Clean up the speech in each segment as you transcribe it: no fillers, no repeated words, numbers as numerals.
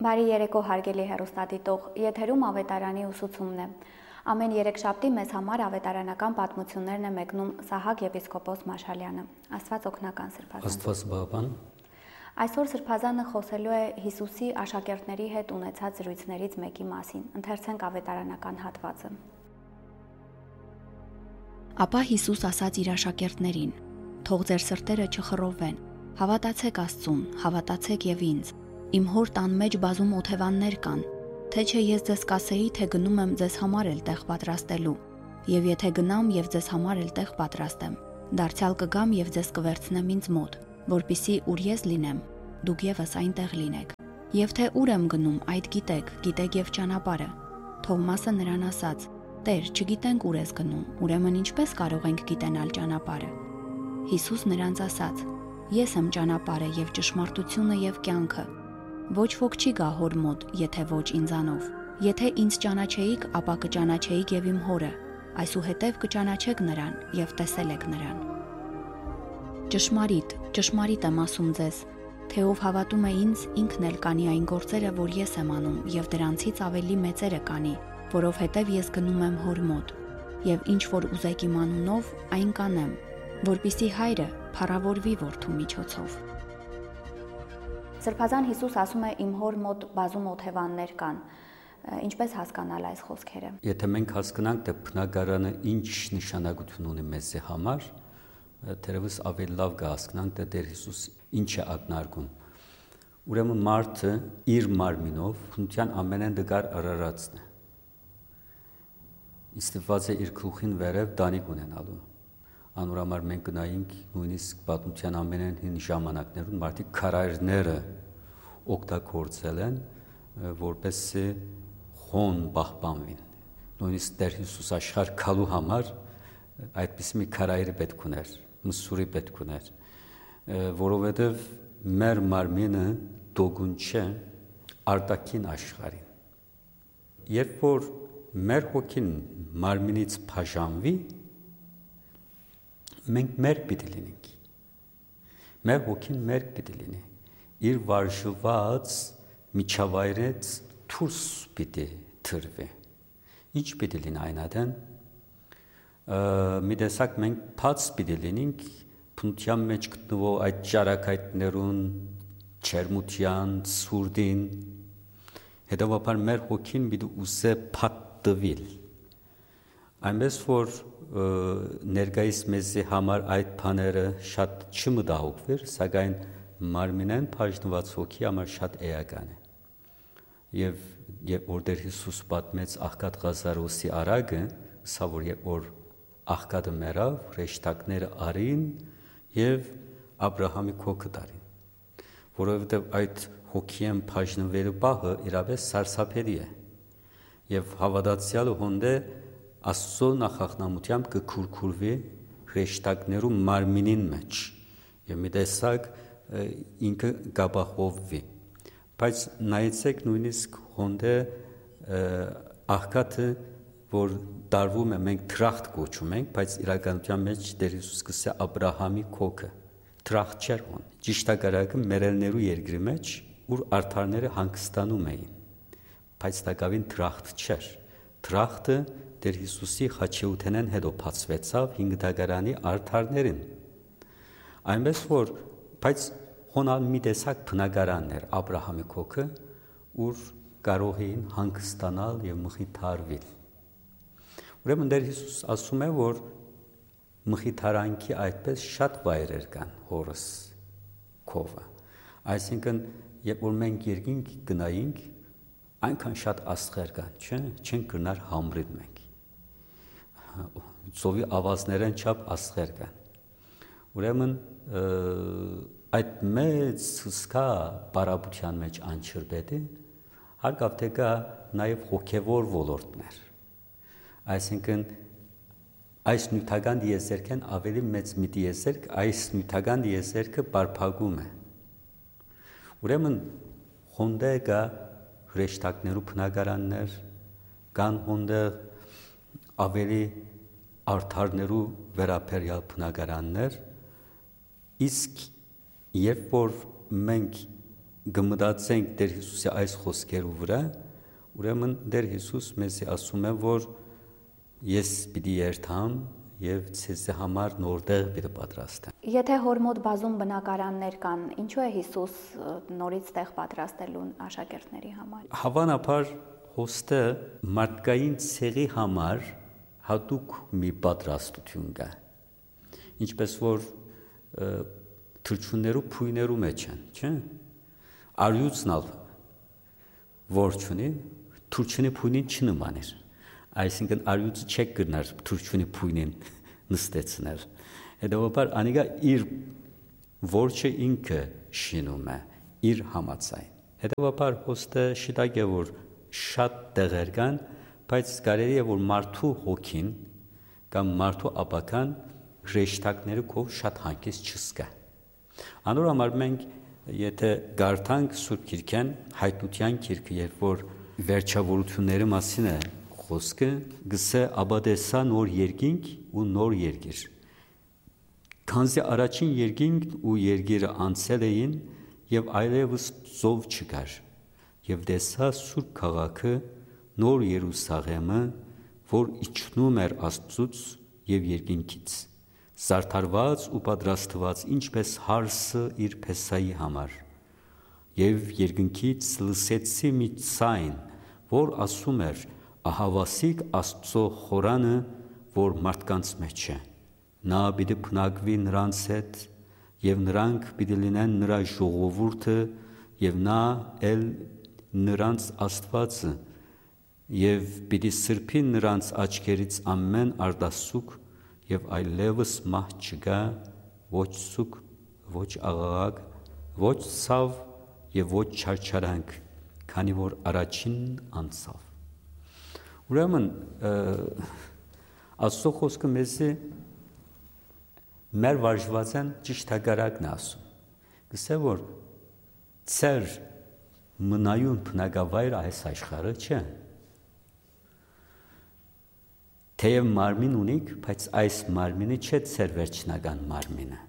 Բարի երեկո հարգելի հեռուստադիտող, եթերում ավետարանի ուսուցումն է։ Ամեն երեքշաբթի մեզ համար ավետարանական պատմություններն է մեկնում Սահակ եպիսկոպոս Մաշալյանը։ Աստված օգնական սրբազան։ Աստված բավական։ Այսօր սրբազանը խոսելու է Հիսուսի աշակերտների հետ ունեցած զրույցներից մեկի մասին։ Ընթերցենք ավետարանական հատվածը։ Ապա Հիսուս ասաց իր աշակերտներին. «Թող ձեր սրտերը չխռովվեն, հավատացեք Աստծուն, հավատացեք եւ ինձ։ Իմ հոր տան մեջ բազում օթևաններ կան, թե չէ ես ձեզ կասեի, թե գնում եմ ձեզ համար էլ տեղ պատրաստելու, եւ եթե գնամ եւ ձեզ համար էլ տեղ պատրաստեմ, դարձյալ կգամ եւ ձեզ կվերցնեմ ինձ մոտ, որպիսի ուր ես լինեմ, դուք եւս այնտեղ լինեք։ Եվ թե ուր եմ գնում, այդ գիտեք եւ ճանապարհը»։ Թովմասը նրան ասաց. «Տեր, չգիտենք ուր ես գնում, ուրեմն ինչպես կարող ենք գիտենալ ճանապարհը»։ Հիսուս նրանց ասաց. «Ես եմ ճանապարհը եւ ճշմարտությունը եւ կյանքը։ Ոչ ոք չի գա հոր մոտ, եթե ոչ ինձանով։ Եթե ինձ ճանաչեիք, ապա կճանաչեիք եւ իմ հորը, այսուհետեւ կճանաչեք նրան եւ տեսել եք նրան։ Ճշմարիտ եմ ասում ձեզ, թե ով հավատում է ինձ, ինքն էլ կանի այն գործերը, որ ես եմ անում, եւ դրանցից ավելի մեծերը կանի, որովհետեւ ես գնում եմ հոր մոտ, եւ ինչ որ ուզեք իմ անունով, այն կանեմ, որպիսի հայրը փառավորվի որդու միջոցով»։ Սրբազան Հիսուս ասում է իմ հոր մոտ բազում օթևաններ կան։ Ինչպես հասկանալ այս խոսքերը։ Եթե մենք հասկանանք, թե բնակարանը ինչ նշանակություն ունի մեզի համար, թերևս ավելի լավ կհասկանանք, թե Տեր Հիսուս ինչ է ակնարկում։ Ուրեմն մարդը իր մարմինով բնության ամենեն դգար արարածն է։ Իստված է իր գլուխին վերև տանիք ունենալու։ Անորամար մենք գնայինք նույնիսկ պատմության ամենեն հին ժամանակներում մարդիկ քարայրները օգտագործել են, որպեսզի խոն պահպանվին։ Նույնիսկ Տեր Հիսուս աշխարհ քալու համար այդպես մի քարայրի պետք ուներ, մսուրի պետք ուներ, որովհետև մեր մարմինը դոգուն չէ արտաքին աշխարհին։ Երբ որ մեր հոգին մարմինից բաժանվի, մենք մերկ պիտի լինենք։ Մեր հոգին մերկ պիտի լինի։ Իր վարժված միջավայրից դուրս պիտի թրվի։ Ինչ պիտի լինի այն ադեն։ Մի տեսակ մենք բաց պիտի լինենք բնության մեջ գտնվող այդ ճարակայտներուն, չերմության, սուրդին։ Հետևաբար մեր հոգին պիտի ուզե փաթթվել։ Այնպես որ ներկայիս մեզի համար այդ բաները շատ չմտահոգվեր, սակայն մարմինեն բաժնված հոգի համար շատ էական է։ Եվ որ Տեր Հիսուս պատմեց աղքատ Ղազարոսի արագը, սա որ երբ որ աղքատը մեռավ, հրեշտակները արին եւ Աբրահամի քոքը տարին, որովհետեւ այդ հոգիեն բաժնվելու բահը իրապես սարսափելի է։ Եվ հավատացյալը հոնդե Աստծո նախախնամությամբ կքուրքուրվի հրեշտակներու մարմինին մեջ եւ մի տեսակ ինքը կապահովվի։ Բայց նայեցեք նույնիսկ հոնդե աղքատը, որ տարվում է, մենք թրախտ կոչում ենք, բայց իրականության մեջ Տեր Հիսուս կսե Աբրահամի քոքը թրախտ չէր հոն։ Ճիշտակարակը մերելներու երկրի մեջ, ուր արդարները հանգստանում էին, բայց տակավին թրախտ չէր։ Թրախտը Տեր Հիսուսի խաչեութենեն հետո բացվեցավ 5 դագարանի արդարներին։ Այնպես որ, բայց հոնալ մի տեսակ բնակարաններ Աբրահամի քոքը, ուր կարող էին հանգստանալ եւ մխիթարվել։ Ուրեմն Տեր Հիսուս ասում է, որ մխիթարանքի այդպես շատ վայրեր կան հորս քովը։ Այսինքն, երբ որ մենք երկինք գնայինք, այնքան շատ աստղեր կան, չէ՞, չենք գնար համրիտ մենք։ Ծովի ավազներեն չափ աստղեր կան։ Ուրեմն այդ մեծ հսկա բարապության մեջ անչրբետի հարկավ թե կա նաև հոգևոր ոլորտներ։ Այսինքն այս նյութական դիեզերքեն ավելի մեծ մի դիեզերք, այս նյութական դիեզերքը բարփակում է։ Ուրեմն հոնդե կա հրեշտակներու բնակարաններ, կան հոնդե ավելի արդարներու վերաբերյալ բնակարաններ, իսկ երբ որ մենք գմտածենք Տեր Հիսուսի այս խոսքերու վրա, ուրեմն Տեր Հիսուս մեզի ասում է, որ ես պիտի երթամ եւ ցեզ համար նորտեղ պիտի պատրաստեմ։ Եթե հոր մոտ բազում բնակարաններ կան, ինչու է Հիսուս նորից տեղ պատրաստելուն աշակերտների համար։ Հավանաբար հոստը մարդկային ցեղի համար հատուկ մի պատրաստություն կա։ Ինչպես որ թրջուններու փույներու մեջ են, չէ՞։ Արյուծն ալ որ չունի, թրջունի փույնին չնմաներ։ Այսինքն արյուծը չեք գնար թրջունի փույնին նստեցնել։ Հետևաբար անիկա իր որչը ինքը շինում է իր համացայն։ Հետևաբար հոստը շիտակ է որ շատ տեղեր կան, բայց կարելի է որ մարդու հոգին կամ մարդու ապական հրեշտակները կով շատ հանգիստ չսկա։ Անոր համար մենք եթե գարտանք Սուրբ Գիրքեն հայտնության գիրքը, երբ որ վերջավորությունների մասին է խոսքը, գսե աբադեսա նոր երկինք ու նոր երկիր։ Քանզի առաջին երկինքն ու երկիրը անցել էին եւ այլևս ծով չկար։ Եվ դեսա Սուրբ քաղաքը նոր Երուսաղեմը, որ իջնում էր Աստծուց եւ երկինքից, զարդարված ու պատրաստված ինչպես հարսը իր փեսայի համար։ Եվ երկնքից լսեցի մի ցայն, որ ասում էր. Ահավասիկ Աստծո խորանը, որ մարդկանց մեջ է։ Նա պիտի փնակվի նրանց հետ, եւ նրանք պիտի լինեն նրա ժողովուրդը, եւ նա էլ նրանց Աստվածը, եւ պիտի սրբի նրանց աչքերից ամեն արտասուք, եւ այլևս մահ չկա, ոչ սուք, ոչ աղաղակ, ոչ ցավ եւ ոչ չարչարանք, քանի որ առաջին անցավ։ Ուրեմն Աստծո խոսքը մեզի մեր վարժվածան ճիշտ հակառակն է ասում։ Գսե որ ծեր մնայուն բնակավայր այս աշխարհը չէ։ Թեև մարմին ունիք, բայց այս մարմինը չէ ծեր վերջնական մարմինը։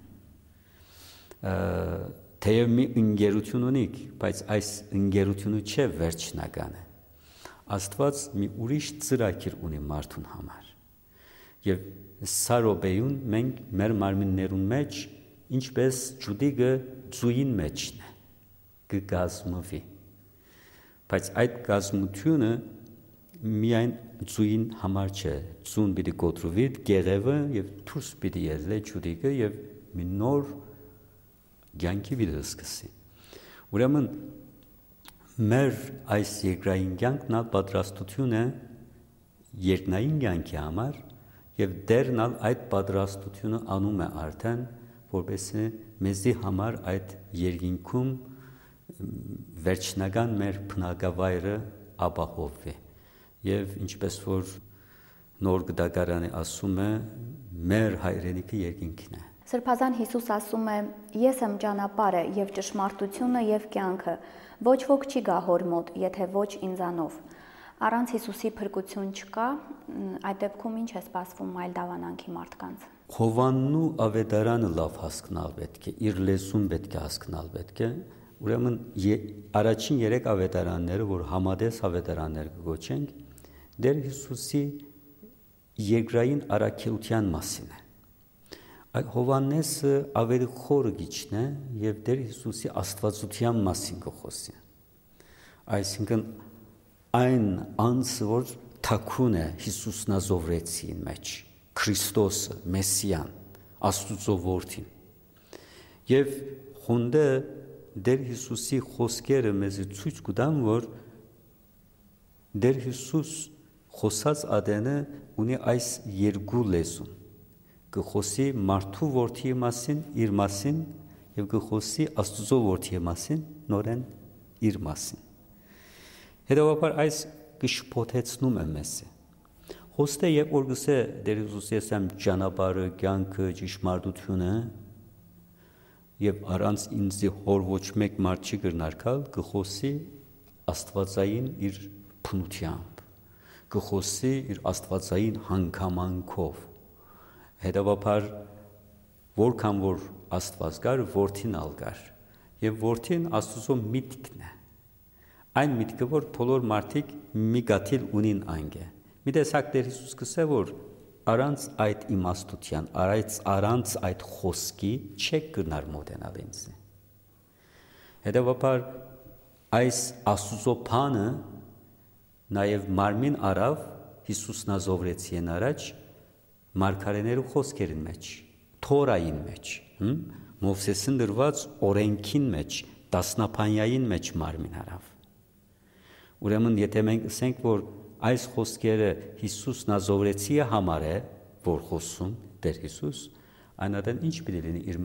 Թեև մի ընկերություն ունիք, բայց այս ընկերությունը չէ վերջնականը։ Աստված մի ուրիշ ծրագիր ունի մարդուն համար։ Եվ սա րոպեյուն մենք մեր մարմիններուն մեջ ինչպես ջուդիգը ձուին մեջն է, կգազմվի։ Բայց այդ գազմությունը միայն ձուին համար չէ, ձուն պիտի կոտրվի գեղևը եւ դուրս պիտի ելնի ջուդիգը եւ մի նոր կյանքի պիտի սկսի։ Ուրեմն մեր այս երկրային կյանքն ալ պատրաստություն է երկնային կյանքի համար եւ դերն ալ այդ պատրաստությունը անում է արդեն, որպեսզի մեզի համար այդ երկինքում վերջնական մեր բնակավայրը ապահովվի եւ ինչպես որ նոր գդակարանը ասում է, մեր հայրենիքը երկինքն է։ Սրբազան Հիսուս ասում է. Ես եմ ճանապարհը եւ ճշմարտությունը եւ կյանքը։ Ոչ ոք չի գա հոր մոտ, եթե ոչ ինձանով։ Առանց Հիսուսի փրկություն չկա, այդ դեպքում ինչ է սպասվում այլ դավանանքի մարդկանց։ Հովանն ու ավետարանը լավ հասկանալ պետք է, իր լեզուն պետք է հասկանալ պետք է։ Ուրեմն առաջին 3 ավետարանները, որ համադես ավետարաններ կոչենք, Տեր Հիսուսի երկրային առաքելության մասին է։ Հովաննեսը ավելի խորը գիչն է եւ Տեր Հիսուսի աստվածության մասին կխոսի։ Այսինքն այն անձը, որ թաքուն է Հիսուսն ազովրեցին մեջ, Քրիստոսը, Մեսիան, Աստուծո որդին։ Եվ խոնդը Տեր Հիսուսի խոսքերը մեզ ցույց կտան, որ Տեր Հիսուս խոսած ադենը ունի այս երկու լեզուն։ Կխոսի մարդու որդիի մասին, իր մասին եւ կխոսի Աստծո որդիի մասին, նորեն իր մասին։ Հետևաբար այս կշփոթեցնում է մեզ։ Խոստե երբ որ գսե Տեր Հիսուսի ասեմ ճանապարհը, կյանքը, ճշմարտությունը եւ առանց ինձի հոր ոչ մեկ մարդ չի կրնարկալ, կխոսի Աստվածային իր փնությամբ, կխոսի իր Աստվածային հանգամանքով։ Հետևաբար որքան որ Աստված կար, որդին ալ կար Եվ որդին Աստծո միտքն է։ Այն միտքը, որ բոլոր մարդիկ մի գաթիլ ունին այնգե։ Մի տեսակ Տեր Հիսուս կսե, որ առանց այդ իմաստության, առանց այդ խոսքի չեք գնար մոտենալ ինձ։ Հետևաբար այս Աստծո բանը նաև մարմին արավ Հիսուսն ազովրեցի են առաջ մարգարեներու խոսքերին մեջ, Թորային մեջ, Մովսեսին դրված օրենքին մեջ, դասնապանյային մեջ մարմին արավ։ Ուրեմն եթե մենք ասենք, որ այս խոսքերը Հիսուսն ազովրեցի է համար է, որ խոսում Տեր Հիսուս, այնադեն ինչ պիտի լինի իր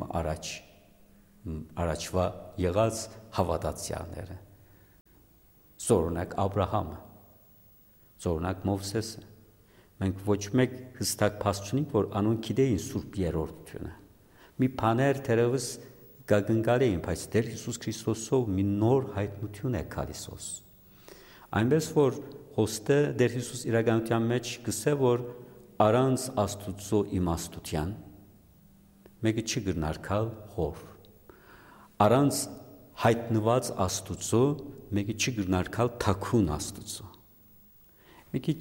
առաջվա եղած հավատացյալները։ Զորունակ Աբրահամը, զորունակ Մովսեսը։ Մենք ոչ մեկ հստակ փաստ չունենք, որ անուն գիտեին Սուրբ Երրորդությունը։ Մի բաներ թերևս գագնգալ էին, բայց Տեր Հիսուս Քրիստոսով մի նոր հայտնություն է գալիս։ Այնպես որ հոստը Տեր Հիսուս իրականության մեջ գսե, որ առանց Աստուծո իմաստության մեկը չի գրնար քալ հոր։ Առանց հայտնված Աստուծո մեկը չի գրնար քալ թաքուն Աստուծո։ Մի քիչ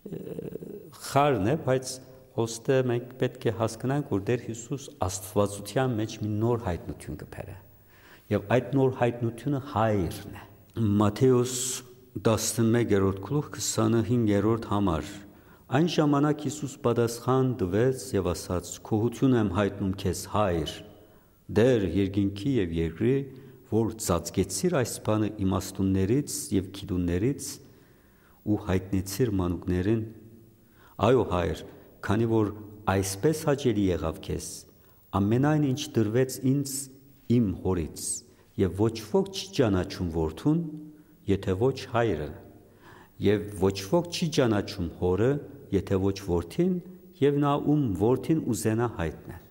խառն է, բայց հոստը մենք պետք է հասկանանք, որ Տեր Հիսուս Աստվածության մեջ մի նոր հայտնություն կբերե։ Եվ այդ նոր հայտնությունը հայրն է։ Մատթեոս 11-րդ գլուխ 25-րդ համար։ Այն ժամանակ Հիսուս պատասխան տվեց եւ ասաց. «Քոհություն եմ հայտնում քեզ, Հայր, Դեր երկինքի եւ երկրի, որ ծածկեցիր այս բանը իմաստուններից եւ գիտուններից ու հայտնեցիր մանուկներին։ Այո, Հայր, քանի որ այսպես հաճելի եղավ քեզ, ամենայն ինչ դրվեց ինձ իմ հորից, եւ ոչ ոք չի ճանաչում որդուն, եթե ոչ հայրը, եւ ոչ ոք չի ճանաչում հորը, եթե ոչ որդին, եւ նա ում որդին ուզենա հայտնել»։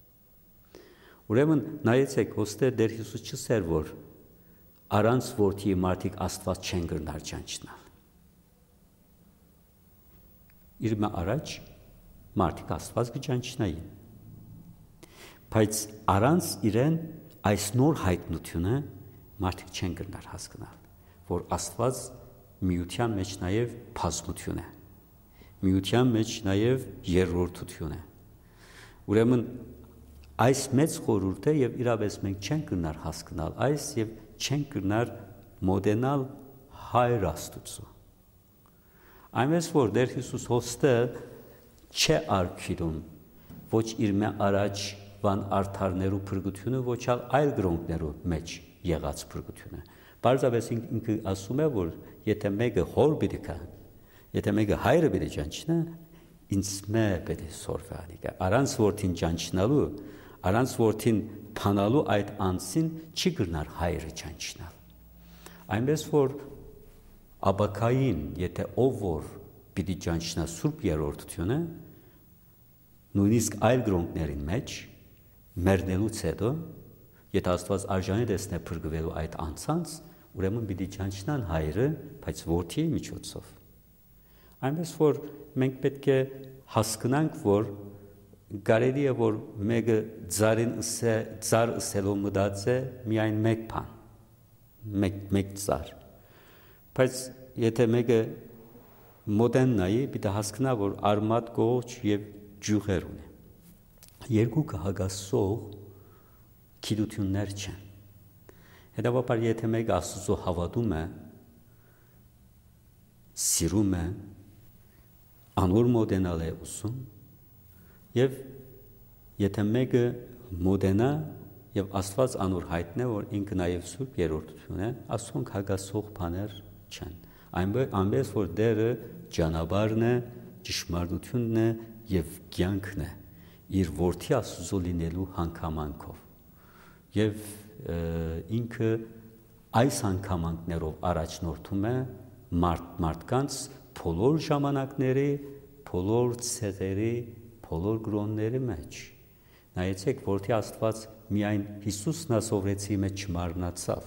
Ուրեմն նայեցեք, հոստե Տեր Հիսուս չսեր, որ առանց որդի մարդիկ Աստված չեն գրնար ճանչնալ։ Իր առաջ մարդիկ Աստված կճանչնային։ Բայց առանց իրեն այս նոր հայտնությունը մարդիկ չեն գրնար հասկանալ, որ Աստված միության մեջ նաև բազմություն է, միության մեջ նաև երրորդություն է։ Ուրեմն այս մեծ խորհուրդ է եւ իրապես մենք չենք գնար հասկանալ այս եւ չենք գնար մոդենալ Հայր Աստծո։ Այնպես որ Տեր Հիսուս հոստը չէ արքիրում ոչ իր մե առաջ վան արդարներու փրկությունը, ոչ այլ գրոնքներու մեջ եղած փրկությունը։ Պարզապես ինքը ասում է, որ եթե մեկը հոր պիտի կա, եթե մեկը հայրը պիտի ճանչնա, ինձ մե պիտի սորվանի կա։ Առանց որդին ճանչնալու, առանց որդին փանալու այդ անձին չի գրնար հայրը ճանչնալ։ Այնպես որ աբակային, եթե ով որ պիտի ճանչնա Սուրբ Երրորդությունը, նույնիսկ այլ գրոնքներին մեջ մեռնելուց հետո, եթե Աստված արժանի տեսնե փրկվելու այդ անձանց, ուրեմն պիտի ճանչնան հայրը, բայց որդի միջոցով։ Այնպես որ մենք պետք է հասկանանք, որ կարելի է որ մեկը ծար ըսելով մտածե միայն մեկ բան, մեկ ծար։ Բայց եթե մեկը մոդեն նայի, պիտի հասկանա, որ արմատ կողջ եւ ջուղեր ունի։ Երկուքը հագասող գիտություններ չեն։ Հետևաբար եթե մեկը Աստծո հավատում է, սիրում է, անոր մոդենալ է ուսում, եւ եթե մեկը մոդենա եւ Աստված անոր հայտնե, որ ինքը նաեւ Սուրբ Երրորդություն է, ասոնք հագասող բաներ չեն։ Այնպես որ Տերը ճանապարհն է, ճշմարտությունն է եւ կյանքն է իր որդի Աստծո լինելու հանգամանքով։ Եվ ինքը այս հանգամանքներով առաջնորդում է մարդկանց բոլոր ժամանակների, բոլոր ցեղերի, բոլոր գրոնների մեջ։ Նայեցեք, որդի Աստված միայն Հիսուսն ասովրեցի մեջ չմարմնացավ։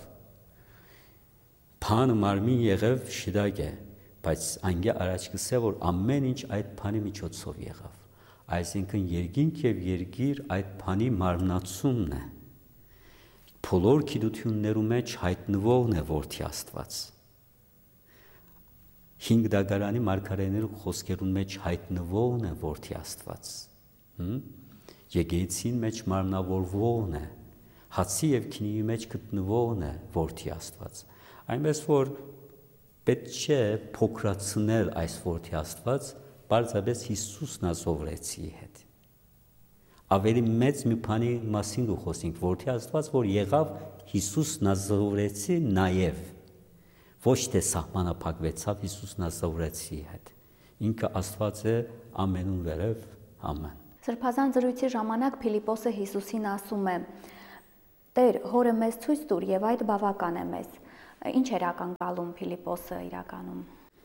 Բանը մարմին եղավ շիդակ է, բայց անգե առաջ կսե, որ ամեն ինչ այդ բանի միջոցով եղավ։ Այսինքն երկինք եւ երկիր այդ բանի մարմնացումն է։ Բոլոր գիտություններու մեջ հայտնվողն է որդի Աստված։ 5 դագարանի մարգարեներու խոսքերուն մեջ հայտնվողն է որդի Աստված։ Եկեղեցին մեջ մարմնավորվողն է, հացի եւ քինիի մեջ գտնվողն է որդի Աստված։ Այնպես որ պետք չէ փոքրացնել այս որդի Աստված, բարձրապես Հիսուսն ազովրեցի հետ։ Ավելի մեծ մի բանի մասին խոսենք, որդի Աստված, որ եղավ Հիսուսն ազովրեցի նաև ոչ թե սահմանափակվեցավ Հիսուսն ազովրեցի հետ։ Ինքը Աստված է ամենուն վերև, ամեն։ Սրբազան զրույցի ժամանակ Փիլիպոսը Հիսուսին ասում է. Տեր, հորը մեզ ցույց տուր եւ այդ բավական է մեզ։ Ինչ էր ակնկալում Փիլիպոսը իրականում։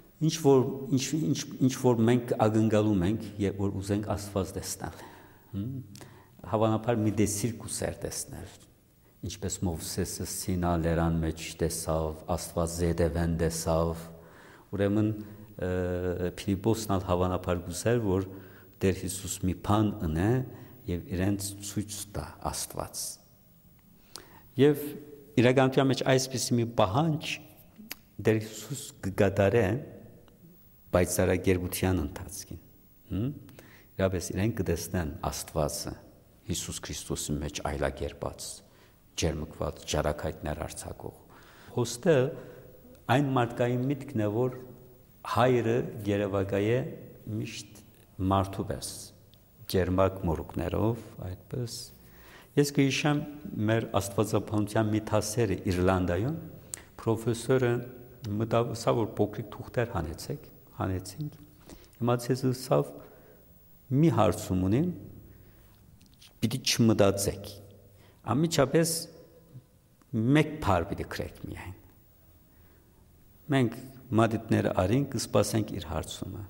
Ինչ որ մենք ակնկալում ենք, երբ որ ուզենք Աստված տեսնել։ Հավանաբար մի դեսիր կուսեր տեսնել։ Ինչպես Մովսեսը Սինա լերան մեջ տեսավ, Աստված զետևեն տեսավ, ուրեմն Փիլիպոսն հավանաբար գուսեր, որ Տեր Հիսուս մի բան ունե եւ իրենց ցույց տա Աստված։ Եվ իրականության մեջ այսպիսի մի պահանջ Տեր Հիսուս կգադարե պայծառագերության ընթացքին։ Իրապես իրենք կտեսնեն Աստվածը Հիսուս Քրիստոսի մեջ այլակերպած ջերմկված ճարակայտներ արձակող։ Հոստը այն մարդկային միտքն է, որ հայրը երևակայ է միշտ մարդու պես, ջերմակ մորուքներով, այդպես։ Ես կհիշեմ մեր աստվածապանության մի դասերը Իռլանդայում, պրոֆեսորը մտավ, սա որ փոքրիկ թուղթեր հանեցինք, իմացեց սավ մի հարցում ունեմ, պիտի չմտածեք։ Ամիջապես մեկ բառ պիտի գրեք միայն։ Մենք մատիտները արինք, կսպասենք իր հարցումը։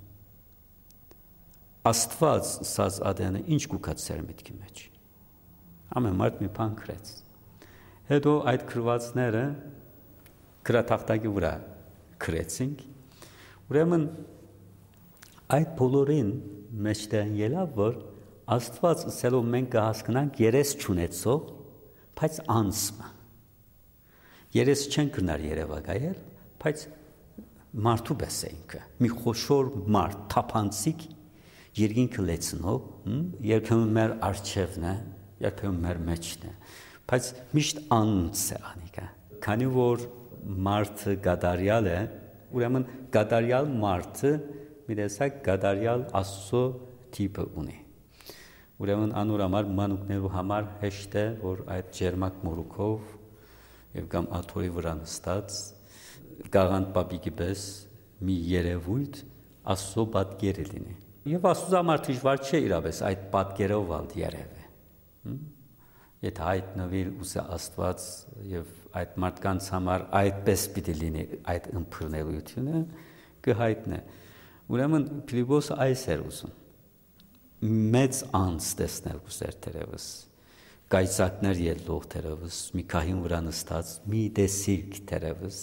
Աստված սազ ադենը ինչ կուքած սեր միտքի մեջ։ Ամեն մարդ մի բան գրեց։ Հետո այդ գրվածները գրատախտակի վրա գրեցինք։ Ուրեմն այդ բոլորին մեջտեղն ելավ, որ Աստված ասելով մենք կհասկանանք երես չունեցող, բայց անցմը։ Երես չեն կրնար երևակայել, բայց մարդու պես է ինքը, մի խոշոր մարդ, թափանցիկ, երկինքը լեցնող, երբեմն մեր արջևն է, երբեմն մեր մեջն է, բայց միշտ անց է անիկը։ Քանի որ մարդը գադարյալ է, ուրեմն գադարյալ մարդը մի տեսակ գադարյալ Աստծո տիպը ունի։ Ուրեմն անոր համար մանուկներու համար հեշտ է, որ այդ ջերմակ մորուքով եւ կամ աթորի վրա նստած գաղանդ պապիկի պես մի երևույթ Աստծո պատկերը լինի։ Եվ Աստծո համար դժվար չէ իրապես այդ պատկերով ալ երևը։ Եթե հայտնվիր ուզե Աստված եւ այդ մարդկանց համար այդպես պիտի լինի այդ ըմբռնելությունը կհայտնե։ Ուրեմն Փիլիպոսը այս էր ուզում։ Մեծ անց տեսնել ուզեր թերևս, կայծակներ ելլող թերևս, մի քահին վրա նստած, մի տեսիք թերևս,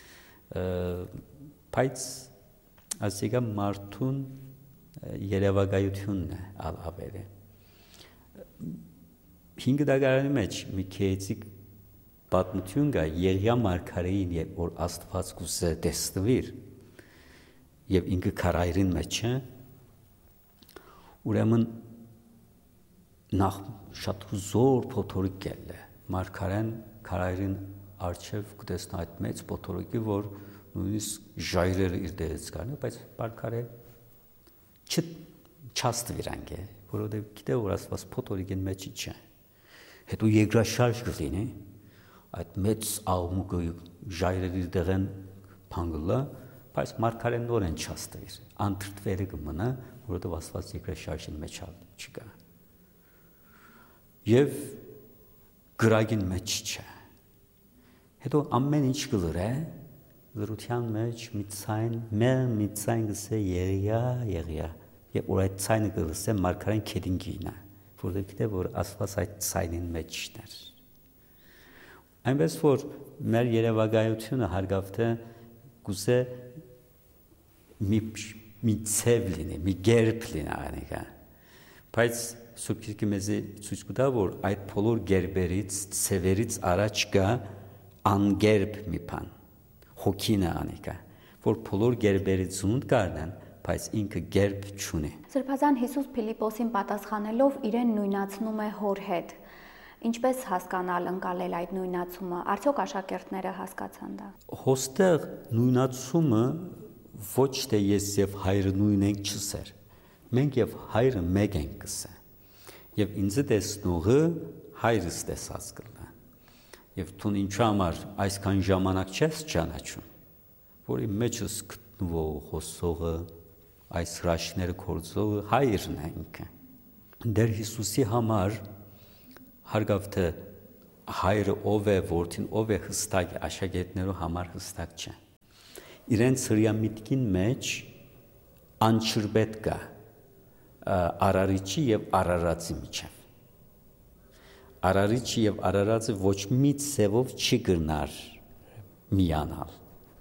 բայց ասիկա մարդուն երևակայությունն է ավելի։ 5 դագարանի մեջ մի քեյցիկ պատմություն կա Եղիա մարգարեին, երբ որ Աստված կուզե տեսնվիր, եւ ինքը քարայրին մեջ է, ուրեմն նախ շատ զոր փոթորիկ է մարգարեն քարայրին արչև կտեսնա այդ մեծ փոթորիկը, որ նույնիսկ ժայռերը իր դերից կան, բայց մարգարեն չաստվիրանք է, որովհետեւ գիտե որ Աստված փոթորիկին մեջ չէ։ Հետո երկրաշարժ կլինի, այդ մեծ աղմուկը ժայռերի դեղեն փանգլա, բայց մարգարեն նորեն չաստվիր, անտրտվերը կմնա, որովհետև Աստված երկրաշարժին մեջ չկա։ Եվ գրագին մեջ չէ։ Հետո ամեն ինչ կլրե, լրության մեջ մի ցայն գսե Եղիա, եւ որ այդ ցայնը գսե մարգարեն քեդին գինա, որովհետև գիտե որ Աստված այդ ցայնին մեջն էր։ Այնպես որ մեր երևակայությունը հարգավթե գուցե մի ցև լինի, մի գերբ լինի անիկա, բայց Սուրբ Գիրքը մեզ ցույց կտա, որ այդ բոլոր գերբերից, ծևերից առաջ կա անգերբ մի բան, հոգին է անիկա, որ բոլոր գերբերից զունդ կառնան, բայց ինքը գերբ չունի։ Սրբազան Հիսուս Փիլիպոսին պատասխանելով իրեն նույնացնում է հոր հետ։ Ինչպես հասկանալ, ընկալել այդ նույնացումը, արդյոք աշակերտները հասկացան դա։ Հոստեղ նույնացումը ոչ թե ես եւ հայրը նույն ենք չսեր։ Մենք եւ հայրը մեկ ենք կսե։ Եվ ինձ տեսնողը հայրս տեսած կլա։ Եվ դու ինչու համար այսքան ժամանակ չես ճանաչում, որի մեջս գտնվող խոսողը, այս հրաշքները կործողը հայրն է ինքը։ Դեր Հիսուսի համար հարգավ թե հայրը ով է, որդին ով է հստակ աշակերտներու համար հստակ չէ։ Իրենց հրյամիտքին մեջ անչրբետ կա արարիչի եւ արարածի միջև։ Արարիչի եւ արարածը ոչ մի ցևով չի գնար միանալ։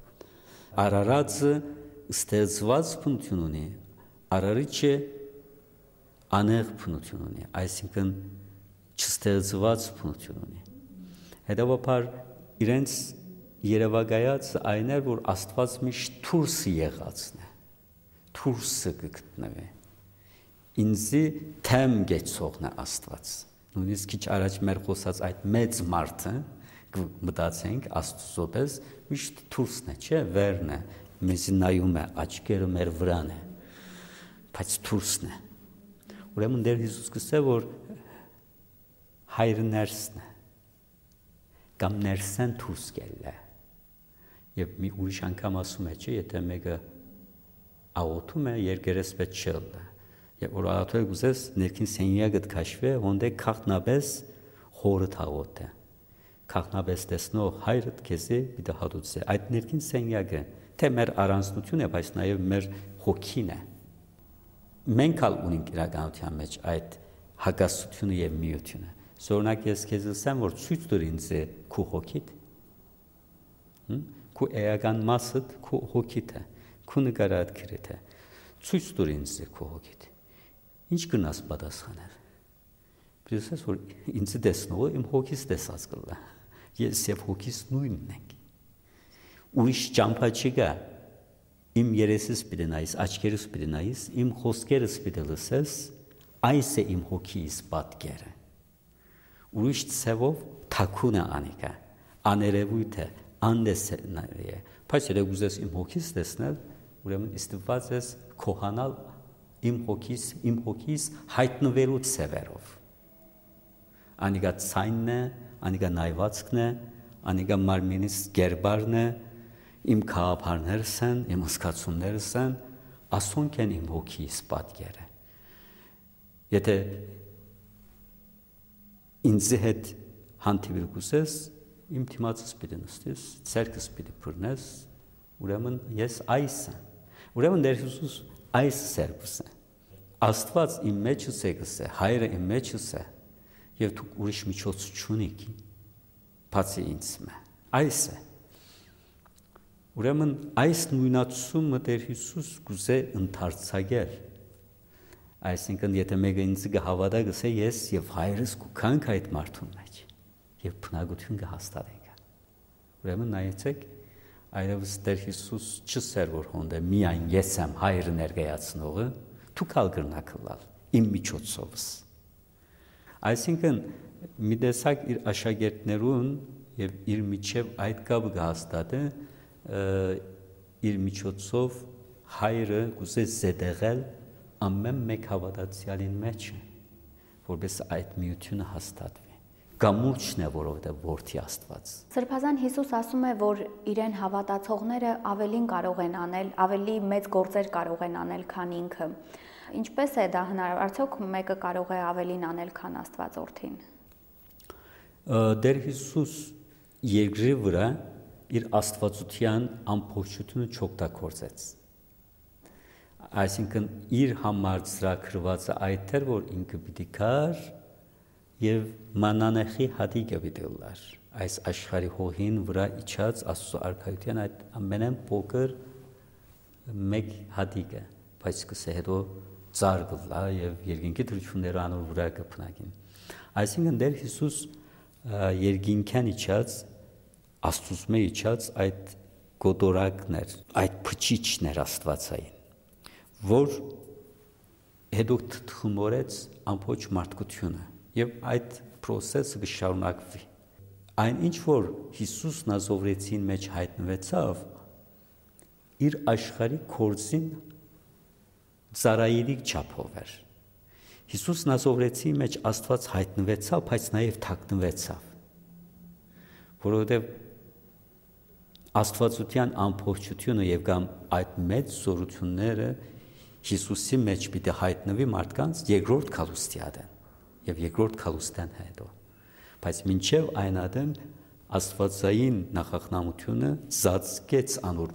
Արարածը ստեղծված բնություն ունի, արարիչը անեղ բնություն ունի, այսինքն չստեղծված բնություն ունի։ Հետևաբար իրենց երևակայած այն էր, որ Աստված միշտ դուրսը եղածն է, դուրսը գտնվի։ Ինձի թեմ գեցողն է Աստված։ Նույնիսկ քիչ առաջ մեր խոսած այդ մեծ մարդը մտածենք Աստծո պես միշտ դուրսն է, չէ, վերն է, մեզ նայում է, աչքերը մեր վրան է, բայց դուրսն է։ Ուրեմն Տեր Հիսուս կսե որ հայրը ներսն է, կամ ներսեն դուրս գել է։ Եվ մի ուրիշ անգամ ասում է, չէ, եթե մեկը աղոթում է, երկերես պետք չլը։ Եվ որ աղոթել գուզես ներքին սենյակդ քաշվե, հոնդե քաղտնաբես խորդ աղոթ է։ Քաղտնաբես տեսնող հայրդ քեզի պիտի հատուցե։ Այդ ներքին սենյակը թե մեր առանձնություն է, բայց նաև մեր հոգին է։ Մենք ալ ունենք իրականության մեջ այդ հակասությունը եւ միությունը։ Օրինակ ես քեզ ասեմ, որ ցույց տուր ինձ քու հոգիդ։ Քու էական մասը քու հոգիդ է, քու նկարած քրիտ է։ Ցույց տուր ինձ քու հոգիդ։ Ինչ կնաս պատասխանել։ Պրեսես որ ինձ տեսնողը իմ հոգիս տեսած կլա։ Ես եւ հոգիս նույնն ենք։ Ուրիշ ճամփա չկա։ Իմ երեսս պիտի նայես, աչքերս պիտի նայես, իմ խոսքերս պիտի լսես, այս է իմ հոգիս պատկերը։ Ուրիշ ցևով թակուն է անիկա, աներևույթ է, անդեսնալի է։ Բայց եթե ուզես իմ հոգիս տեսնել, ուրեմն ստիպված ես քոհանալ իմ հոգիս հայտնվելու ցևերով։ Անիկա ցայնն է, անիկա նայվածքն է, անիկա մարմինիս գերբարն է, իմ քահապարներս են, իմ զգացումներս են, ասոնք են իմ հոգիս պատկերը։ Եթե ինձ հետ հանդիպել կուզես, իմ թիմացս պիտի նստես, ցերկս պիտի բռնես, ուրեմն ես այս եմ։ Ուրեմն Տեր Հիսուս այս սերբս է։ Աստված իմ մեջս է գսե, հայրը իմ մեջս է, եւ դու ուրիշ միջոց չունեք, բացի ինձ մե։ Այս է։ Ուրեմն այս նույնացումը Տեր Հիսուս կուզե ընդարձակել։ Այսինքն եթե մեկը ինձ կհավատա գսե ես եւ հայրս կուքանք այդ մարդուն մեջ եւ բնակություն կհաստատենք։ Ուրեմն նայեցեք այլևս Տեր Հիսուս չսեր որ հոնդե միայն ես եմ հայրը ներկայացնողը, դու կալ գրնակլալ իմ միջոցովս։ Այսինքն մի տեսակ իր աշակերտներուն եւ իր միջև այդ կապը կհաստատե իր միջոցով հայրը կուզե զետեղել ամեն մեկ հավատացյալին մեջ որպես այդ միությունը հաստատվի։ Գամուրջն է, որովհետև որդի Աստված։ Սրբազան Հիսուս ասում է, որ իրեն հավատացողները ավելին կարող են անել, ավելի մեծ գործեր կարող են անել, քան ինքը։ Ինչպես է դա հնարավոր, արդյոք մեկը կարող է ավելին անել, քան Աստված որդին։ Տեր Հիսուս երկրի վրա իր աստվածության ամբողջությունը չօգտագործեց։ Այսինքն իր համար ծրագրվածը այդ էր, որ ինքը պիտի գար եւ մանանեխի հատիկը պիտի լար։ Այս աշխարհի հողին վրա իջած Աստծո արքայության այդ ամենեն փոքր մեկ հատիկը, բայց կսե հետո ծար գլա եւ երկինքի դրությունները անոր վրա կփնագին։ Այսինքն դեր Հիսուս երկինքան իջած Աստծո իջած այդ գոտորակներ, այդ փչիչներ Աստվածային, որ հետո թխմորեց ամբողջ մարդկությունը եւ այդ process-ը կշարունակվի։ Այն ինչ որ Հիսուս Նազովրեցին մեջ հայտնվեցավ, իր աշխարհի կորձին ծառայելիք չափով էր։ Հիսուս Նազովրեցի մեջ Աստված հայտնվեցավ, բայց նաև թաքնվեցավ, որովհետև Աստվածության ամբողջությունը եւ կամ այդ մեծ զորությունները Հիսուսի մեջ պիտի հայտնվի մարդկանց երկրորդ քալուստիադեն եւ երկրորդ քալուստան հետո, բայց մինչեւ այն ադեն Աստվածային նախախնամությունը ծածկեց անոր